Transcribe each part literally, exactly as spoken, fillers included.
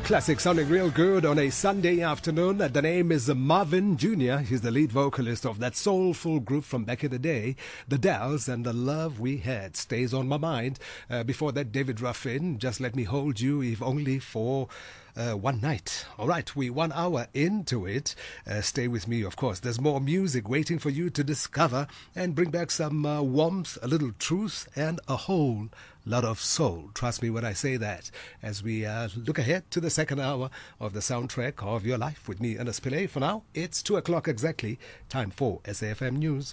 Classic sounding real good on a Sunday afternoon. The name is Marvin Junior He's the lead vocalist of that soulful group from back in the day, The Dells, and The Love We Had stays on my mind. Uh, before that, David Ruffin, Just Let Me Hold You, if only for Uh, one night. All right, we one hour into it. Uh, stay with me, of course. There's more music waiting for you to discover and bring back some uh, warmth, a little truth, and a whole lot of soul. Trust me when I say that. As we uh, look ahead to the second hour of the soundtrack of your life with me, Ernest Pillay. For now, it's two o'clock exactly. Time for S A F M News.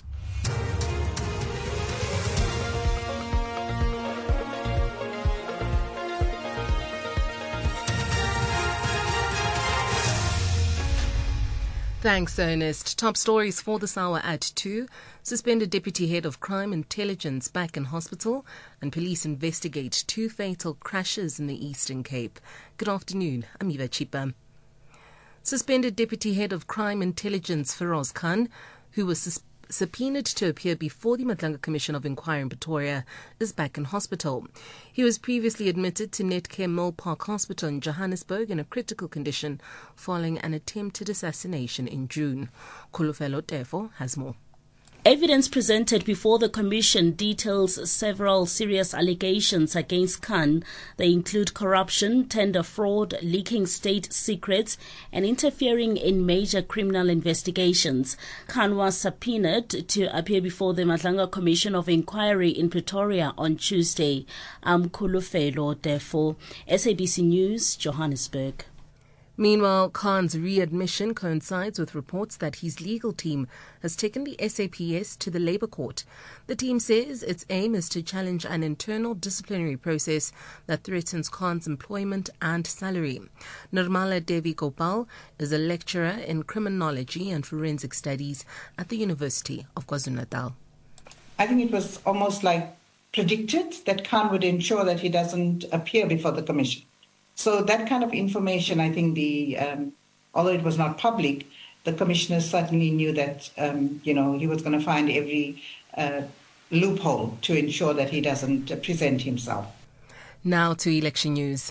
Thanks, Ernest. Top stories for this hour at two. Suspended Deputy Head of Crime Intelligence back in hospital, and police investigate two fatal crashes in the Eastern Cape. Good afternoon. I'm Eva Chipa. Suspended Deputy Head of Crime Intelligence Feroz Khan, who was suspended subpoenaed to appear before the Madlanga Commission of Inquiry in Pretoria, is back in hospital. He was previously admitted to Netcare Mill Park Hospital in Johannesburg in a critical condition following an attempted assassination in June. Khulufelo Tefo has more. Evidence presented before the commission details several serious allegations against Khan. They include corruption, tender fraud, leaking state secrets, and interfering in major criminal investigations. Khan was subpoenaed to appear before the Madlanga Commission of Inquiry in Pretoria on Tuesday. I'm Khulufelo Tefo, S A B C News, Johannesburg. Meanwhile, Khan's readmission coincides with reports that his legal team has taken the S A P S to the Labour Court. The team says its aim is to challenge an internal disciplinary process that threatens Khan's employment and salary. Nirmala Devi Gopal is a lecturer in criminology and forensic studies at the University of KwaZulu-Natal. I think it was almost like predicted that Khan would ensure that he doesn't appear before the commission. So that kind of information, I think the, um, although it was not public, the commissioners certainly knew that, um, you know, he was going to find every uh, loophole to ensure that he doesn't uh, present himself. Now to election news.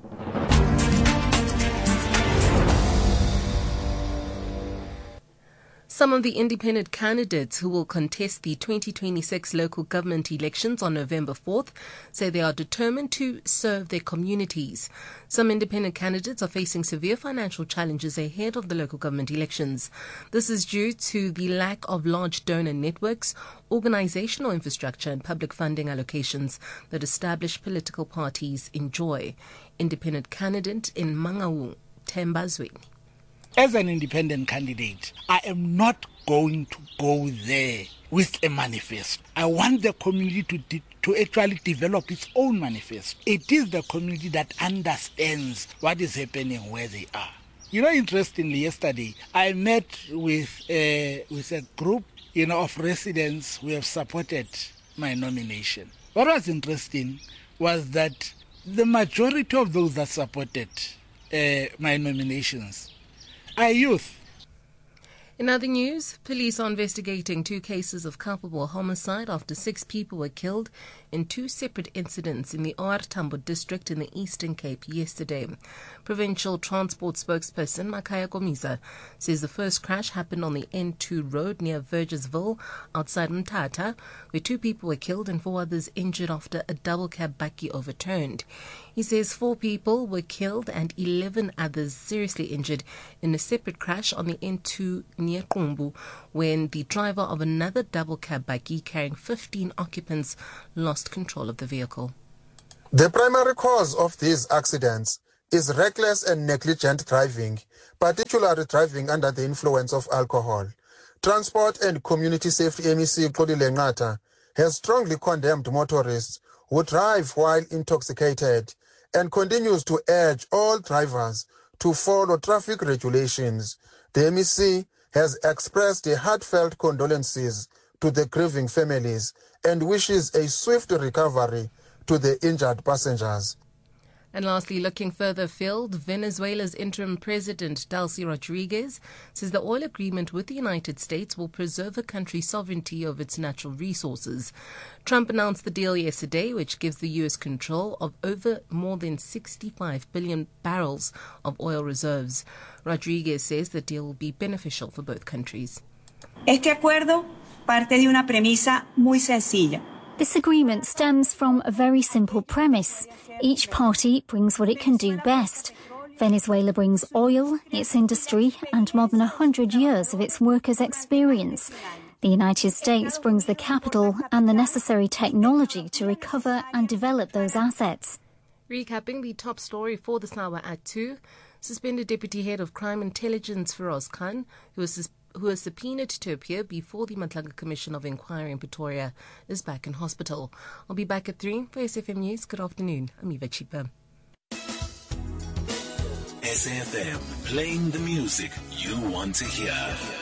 Some of the independent candidates who will contest the twenty twenty-six local government elections on November fourth say they are determined to serve their communities. Some independent candidates are facing severe financial challenges ahead of the local government elections. This is due to the lack of large donor networks, organizational infrastructure and public funding allocations that established political parties enjoy. Independent candidate in Mangaung, Themba Zweni. As an independent candidate, I am not going to go there with a manifesto. I want the community to de- to actually develop its own manifesto. It is the community that understands what is happening where they are. You know, interestingly, yesterday I met with a, with a group, you know, of residents who have supported my nomination. What was interesting was that the majority of those that supported uh, my nominations are youth. In other news, police are investigating two cases of culpable homicide after six people were killed in two separate incidents in the O R Tambo district in the Eastern Cape yesterday. Provincial Transport spokesperson Makaya Komisa says the first crash happened on the N two road near Vergesville outside Mthatha, where two people were killed and four others injured after a double cab bakkie overturned. He says four people were killed and eleven others seriously injured in a separate crash on the N two near Qumbu, when the driver of another double cab bakkie carrying fifteen occupants lost control of the vehicle. The primary cause of these accidents is reckless and negligent driving, particularly driving under the influence of alcohol. Transport and Community Safety M E C Xolile Nqatha has strongly condemned motorists who drive while intoxicated and continues to urge all drivers to follow traffic regulations. The M E C has expressed a heartfelt condolences to the grieving families and wishes a swift recovery to the injured passengers. And lastly, looking further afield, Venezuela's interim president, Delcy Rodriguez, says the oil agreement with the United States will preserve a country's sovereignty over its natural resources. Trump announced the deal yesterday, which gives the U S control of over more than sixty-five billion barrels of oil reserves. Rodriguez says the deal will be beneficial for both countries. Este acuerdo parte de una premisa muy sencilla. This agreement stems from a very simple premise. Each party brings what it can do best. Venezuela brings oil, its industry, and more than one hundred years of its workers' experience. The United States brings the capital and the necessary technology to recover and develop those assets. Recapping the top story for this hour at two, suspended Deputy Head of Crime Intelligence Feroz Khan, who was suspended who is subpoenaed to appear before the Matlanga Commission of Inquiry in Pretoria, is back in hospital. I'll be back at three for S F M News. Good afternoon. I'm Eva Chipa. S F M, playing the music you want to hear.